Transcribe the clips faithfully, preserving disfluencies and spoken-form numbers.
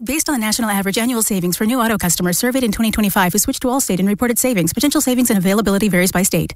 Based on the national average annual savings for new auto customers surveyed in twenty twenty-five who switched to Allstate and reported savings, potential savings and availability varies by state.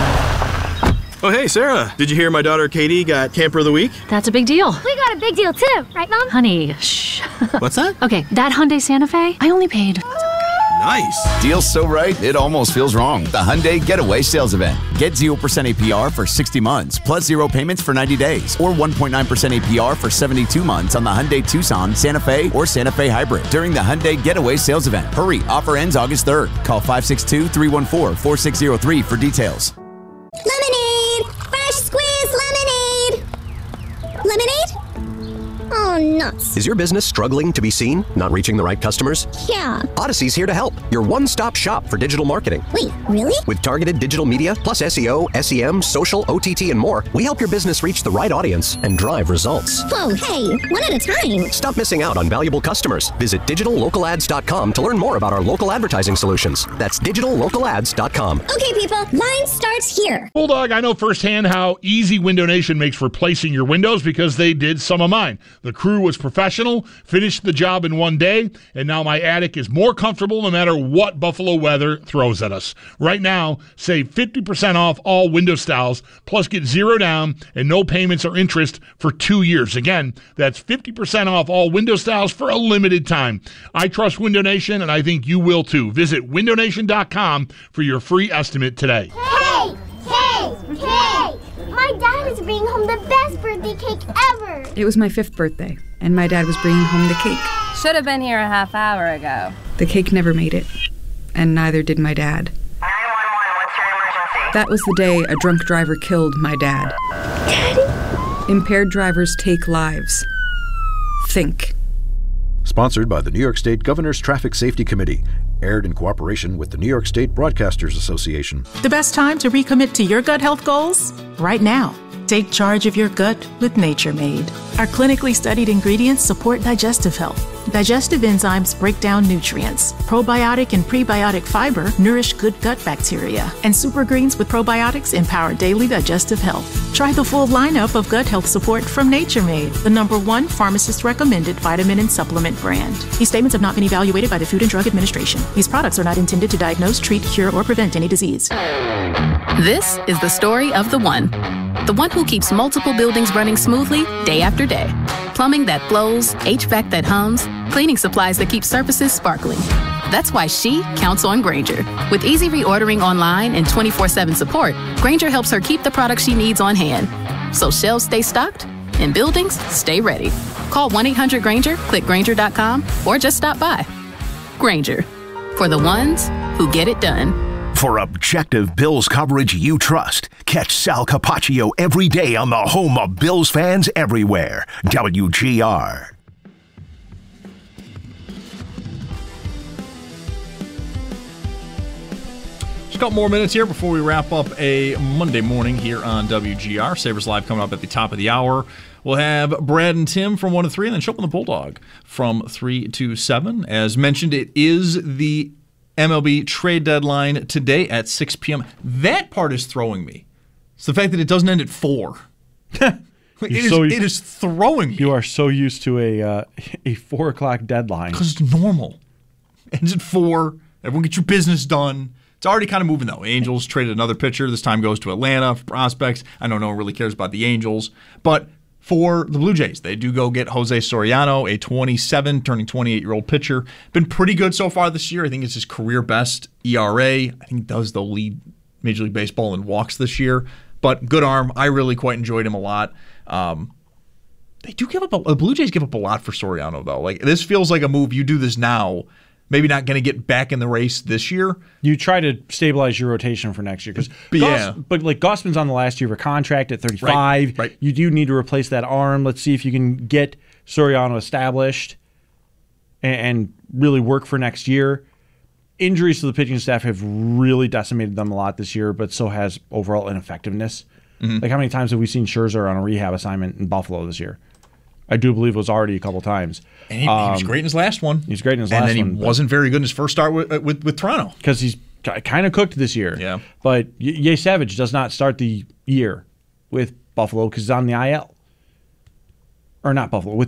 Oh, hey, Sarah. Did you hear my daughter Katie got Camper of the Week? That's a big deal. We got a big deal, too. Right, Mom? Honey, shh. What's that? Okay, that Hyundai Santa Fe, I only paid... Nice. Deal's so right, it almost feels wrong. The Hyundai Getaway Sales Event. Get zero percent A P R for sixty months, plus zero payments for ninety days, or one point nine percent A P R for seventy-two months on the Hyundai Tucson, Santa Fe, or Santa Fe Hybrid during the Hyundai Getaway Sales Event. Hurry, offer ends August third. Call five six two, three one four, four six zero three for details. Lemonade! Fresh squeezed lemonade! Lemonade? Oh, nuts. Is your business struggling to be seen? Not reaching the right customers? Yeah. Odyssey's here to help. Your one-stop shop for digital marketing. Wait, really? With targeted digital media, plus S E O, S E M, social, O T T, and more, we help your business reach the right audience and drive results. Whoa, hey, one at a time. Stop missing out on valuable customers. Visit digital local ads dot com to learn more about our local advertising solutions. That's digital local ads dot com. Okay, people, line starts here. Bulldog, I know firsthand how easy Window Nation makes replacing your windows because they did some of mine. The crew was professional, finished the job in one day, and now my attic is more comfortable no matter what Buffalo weather throws at us. Right now, save fifty percent off all window styles, plus get zero down and no payments or interest for two years. Again, that's fifty percent off all window styles for a limited time. I trust Window Nation, and I think you will too. Visit window nation dot com for your free estimate today. Hey! Hey! Hey! My dad is bringing home the best birthday cake ever! It was my fifth birthday, and my dad was bringing home the cake. Should have been here a half hour ago. The cake never made it, and neither did my dad. nine one one, what's your emergency? That was the day a drunk driver killed my dad. Daddy? Impaired drivers take lives. Think. Sponsored by the New York State Governor's Traffic Safety Committee. Aired in cooperation with the New York State Broadcasters Association. The best time to recommit to your gut health goals? Right now. Take charge of your gut with Nature Made. Our clinically studied ingredients support digestive health. Digestive enzymes break down nutrients. Probiotic and prebiotic fiber nourish good gut bacteria. And super greens with probiotics empower daily digestive health. Try the full lineup of gut health support from Nature Made, the number one pharmacist-recommended vitamin and supplement brand. These statements have not been evaluated by the Food and Drug Administration. These products are not intended to diagnose, treat, cure, or prevent any disease. This is the story of the one. The one who keeps multiple buildings running smoothly day after day. Plumbing that flows, H V A C that hums, cleaning supplies that keep surfaces sparkling. That's why she counts on Grainger. With easy reordering online and twenty-four seven support, Grainger helps her keep the products she needs on hand. So shelves stay stocked and buildings stay ready. Call one eight hundred Grainger, click Grainger dot com, or just stop by. Grainger, for the ones who get it done. For objective Bills coverage you trust, catch Sal Capaccio every day on the home of Bills fans everywhere, W G R. Just a couple more minutes here before we wrap up a Monday morning here on W G R. Sabres Live coming up at the top of the hour. We'll have Brad and Tim from one to three, and then Show Up on the Bulldog from three to seven. As mentioned, it is the M L B trade deadline today at six p.m. That part is throwing me. It's the fact that it doesn't end at four. it, is, so, it is throwing me. You are so used to a uh, a four o'clock deadline. Because it's normal. Ends at four. Everyone get your business done. It's already kind of moving, though. Angels traded another pitcher. This time goes to Atlanta for prospects. I know no one really cares about the Angels. But for the Blue Jays, they do go get Jose Soriano, a twenty-seven, turning twenty-eight-year-old pitcher. Been pretty good so far this year. I think it's his career best E R A. I think does the lead Major League Baseball in walks this year. But good arm. I really quite enjoyed him a lot. Um, they do give up a, the Blue Jays give up a lot for Soriano, though. Like this feels like a move. You do this now. Maybe not going to get back in the race this year. You try to stabilize your rotation for next year. Because yeah. But like Gausman's on the last year of a contract at thirty-five. Right, right. You do need to replace that arm. Let's see if you can get Soriano established and, and really work for next year. Injuries to the pitching staff have really decimated them a lot this year, but so has overall ineffectiveness. Mm-hmm. Like how many times have we seen Scherzer on a rehab assignment in Buffalo this year? I do believe it was already a couple times. And he, um, he was great in his last one. He was great in his and last one. And then he wasn't very good in his first start with with, with Toronto. Because he's kind of cooked this year. Yeah. But Ye Savage does not start the year with Buffalo because he's on the I L. Or not Buffalo, with